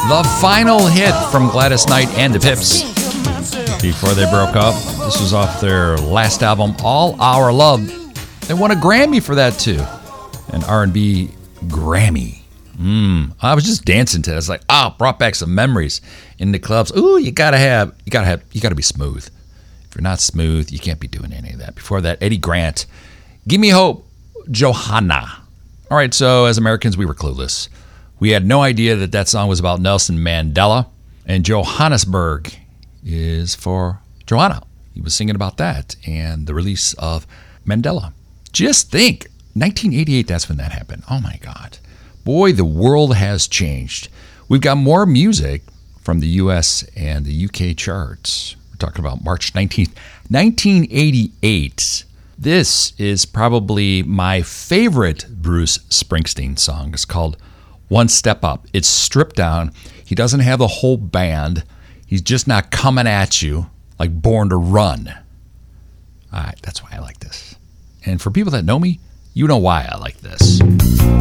The final hit from Gladys Knight and the Pips before they broke up. This was off their last album, All Our Love. They won a Grammy for that too, an R&B Grammy. I was just dancing to it. I was like, brought back some memories in the clubs. Ooh, you gotta be smooth. If you're not smooth, you can't be doing any of that. Before that, Eddie Grant, Give Me Hope, Johanna. All right, so as Americans, we were clueless. We had no idea that song was about Nelson Mandela, and Johannesburg is for Johanna. He was singing about that and the release of Mandela. Just think, 1988, that's when that happened. Oh my God. Boy, the world has changed. We've got more music from the US and the UK charts. We're talking about March 19th, 1988. This is probably my favorite Bruce Springsteen song. It's called One Step Up. It's stripped down. He doesn't have the whole band. He's just not coming at you like Born to Run. All right, that's why I like this. And for people that know me, you know why I like this.